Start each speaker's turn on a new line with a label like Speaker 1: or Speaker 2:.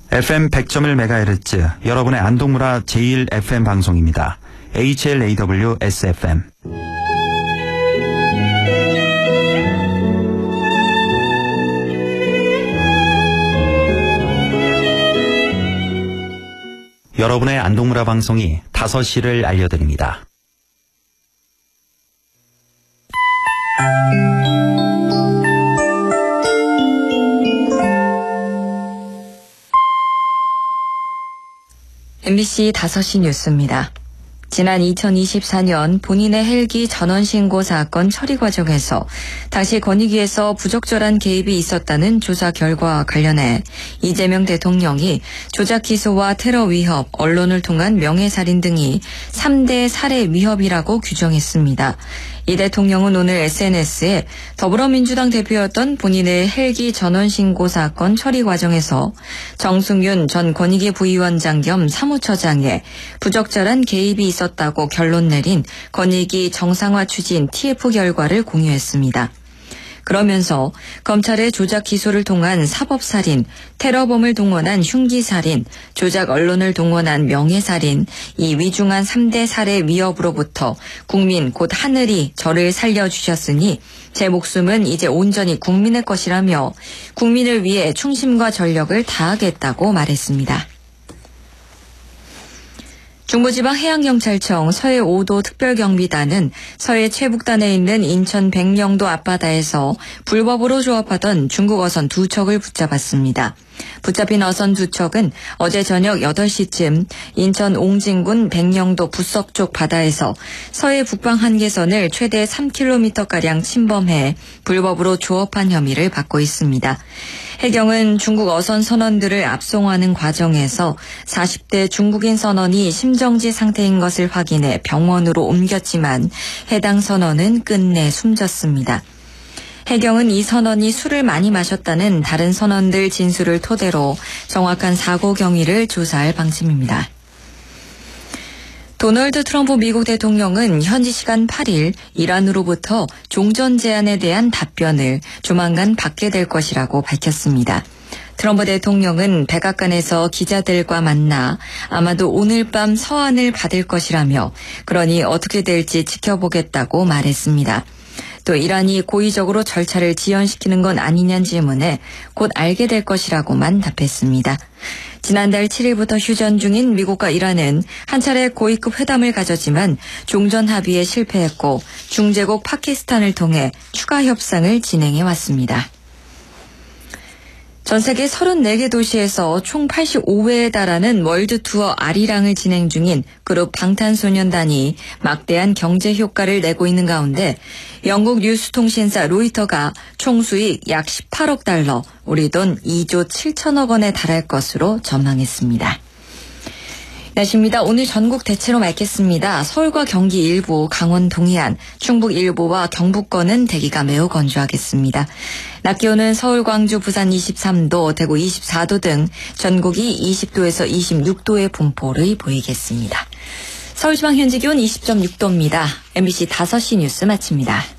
Speaker 1: FM 100.1MHz 여러분의 안동문화 제1 FM 방송입니다. HLAW SFM. 여러분의 안동문화 방송이 5시를 알려드립니다.
Speaker 2: MBC 5시 뉴스입니다. 지난 2024년 본인의 헬기 전원신고 사건 처리 과정에서 당시 권익위에서 부적절한 개입이 있었다는 조사 결과와 관련해 이재명 대통령이 조작 기소와 테러 위협, 언론을 통한 명예살인 등이 3대 살해 위협이라고 규정했습니다. 이 대통령은 오늘 SNS에 더불어민주당 대표였던 본인의 헬기 전원신고 사건 처리 과정에서 정승윤 전 권익위 부위원장 겸 사무처장의 부적절한 개입이 있었다고 결론 내린 권익위 정상화 추진 TF 결과를 공유했습니다. 그러면서 검찰의 조작 기소를 통한 사법살인, 테러범을 동원한 흉기살인, 조작 언론을 동원한 명예살인, 이 위중한 3대 살해 위협으로부터 국민 곧 하늘이 저를 살려주셨으니 제 목숨은 이제 온전히 국민의 것이라며 국민을 위해 충심과 전력을 다하겠다고 말했습니다. 중부지방해양경찰청 서해 5도 특별경비단은 서해 최북단에 있는 인천 백령도 앞바다에서 불법으로 조업하던 중국 어선 2척을 붙잡았습니다. 붙잡힌 어선 2척은 어제 저녁 8시쯤 인천 옹진군 백령도 부석 쪽 바다에서 서해 북방 한계선을 최대 3km가량 침범해 불법으로 조업한 혐의를 받고 있습니다. 해경은 중국 어선 선원들을 압송하는 과정에서 40대 중국인 선원이 심정지 상태인 것을 확인해 병원으로 옮겼지만 해당 선원은 끝내 숨졌습니다. 해경은 이 선원이 술을 많이 마셨다는 다른 선원들 진술을 토대로 정확한 사고 경위를 조사할 방침입니다. 도널드 트럼프 미국 대통령은 현지 시간 8일 이란으로부터 종전 제안에 대한 답변을 조만간 받게 될 것이라고 밝혔습니다. 트럼프 대통령은 백악관에서 기자들과 만나 아마도 오늘 밤 서한을 받을 것이라며 그러니 어떻게 될지 지켜보겠다고 말했습니다. 또 이란이 고의적으로 절차를 지연시키는 건 아니냐는 질문에 곧 알게 될 것이라고만 답했습니다. 지난달 7일부터 휴전 중인 미국과 이란은 한 차례 고위급 회담을 가졌지만 종전 합의에 실패했고 중재국 파키스탄을 통해 추가 협상을 진행해 왔습니다. 전 세계 34개 도시에서 총 85회에 달하는 월드 투어 아리랑을 진행 중인 그룹 방탄소년단이 막대한 경제 효과를 내고 있는 가운데 영국 뉴스통신사 로이터가 총 수익 약 18억 달러, 우리 돈 2조 7천억 원에 달할 것으로 전망했습니다. 날씨입니다. 오늘 전국 대체로 맑겠습니다. 서울과 경기 일부, 강원 동해안, 충북 일부와 경북권은 대기가 매우 건조하겠습니다. 낮 기온은 서울, 광주, 부산 23도, 대구 24도 등 전국이 20도에서 26도의 분포를 보이겠습니다. 서울지방 현재 기온 20.6도입니다. MBC 5시 뉴스 마칩니다.